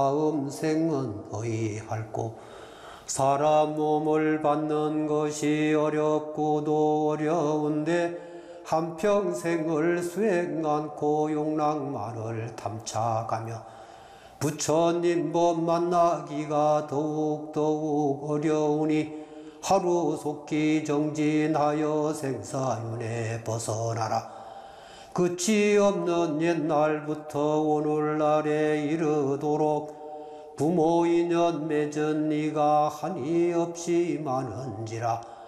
다음 생은 의할고 사람 몸을 받는 것이 어렵고도 어려운데 한평생을 수행 않고 용락만을 탐착하며 부처님 법 만나기가 더욱 어려우니 하루속히 정진하여 생사윤회 벗어나라. 끝이 없는 옛날부터 오늘날에 이르도록 부모 인연 맺은 이가 한이 없이 많은지라.